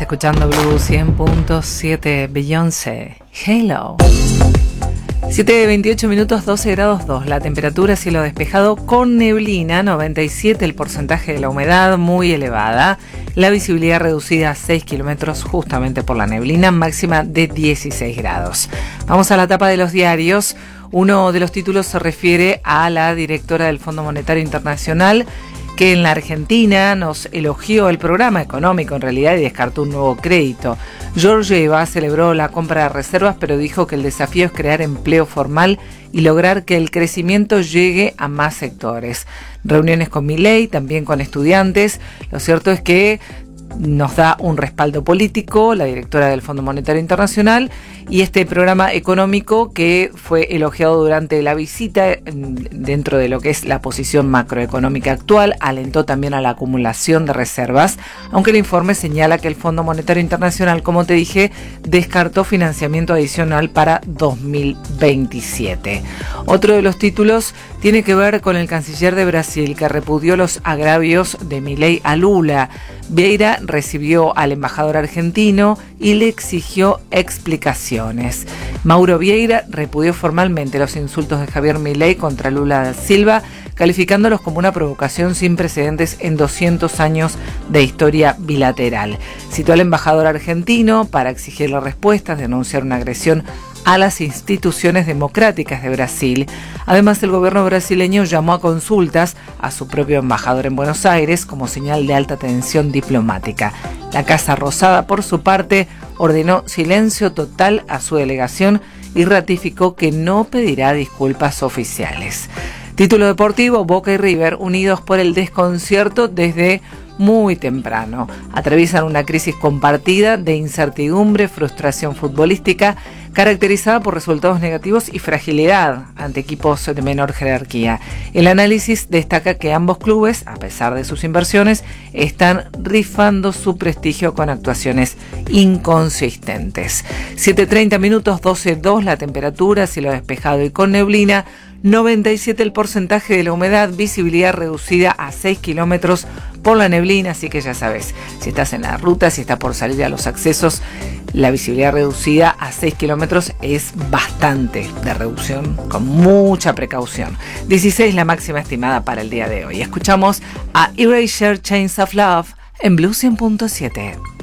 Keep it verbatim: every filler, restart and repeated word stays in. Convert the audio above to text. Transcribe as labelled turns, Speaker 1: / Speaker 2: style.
Speaker 1: escuchando Blue cien punto siete, Beyoncé, Halo. siete veintiocho minutos, doce grados dos. La temperatura, cielo despejado con neblina, noventa y siete el porcentaje de la humedad, muy elevada. La visibilidad reducida a seis kilómetros justamente por la neblina, máxima de dieciséis grados. Vamos a la tapa de los diarios. Uno de los títulos se refiere a la directora del Fondo Monetario Internacional, que en la Argentina nos elogió el programa económico en realidad y descartó un nuevo crédito. Georgieva celebró la compra de reservas, pero dijo que el desafío es crear empleo formal y lograr que el crecimiento llegue a más sectores. Reuniones con Milei, también con estudiantes. Lo cierto es que nos da un respaldo político la directora del Fondo Monetario Internacional y este programa económico que fue elogiado durante la visita dentro de lo que es la posición macroeconómica actual, alentó también a la acumulación de reservas, aunque el informe señala que el Fondo Monetario Internacional, como te dije, descartó financiamiento adicional para dos mil veintisiete. Otro de los títulos tiene que ver con el canciller de Brasil, que repudió los agravios de Milei a Lula. Vieira recibió al embajador argentino y le exigió explicaciones. Mauro Vieira repudió formalmente los insultos de Javier Milei contra Lula da Silva, calificándolos como una provocación sin precedentes en doscientos años de historia bilateral. Citó al embajador argentino para exigirle respuestas, denunciar una agresión a las instituciones democráticas de Brasil. Además, el gobierno brasileño llamó a consultas a su propio embajador en Buenos Aires como señal de alta tensión diplomática. La Casa Rosada, por su parte, ordenó silencio total a su delegación y ratificó que no pedirá disculpas oficiales. Título deportivo: Boca y River unidos por el desconcierto desde muy temprano. Atraviesan una crisis compartida de incertidumbre, frustración futbolística, caracterizada por resultados negativos y fragilidad ante equipos de menor jerarquía. El análisis destaca que ambos clubes, a pesar de sus inversiones, están rifando su prestigio con actuaciones inconsistentes. siete treinta minutos, doce dos la temperatura, cielo despejado y con neblina, noventa y siete el porcentaje de la humedad, visibilidad reducida a seis kilómetros por la neblina, así que ya sabes, si estás en la ruta, si estás por salir a los accesos, la visibilidad reducida a seis kilómetros es bastante de reducción, con mucha precaución. dieciséis la máxima estimada para el día de hoy. Escuchamos a Erasure Chains of Love en Blue cien punto siete.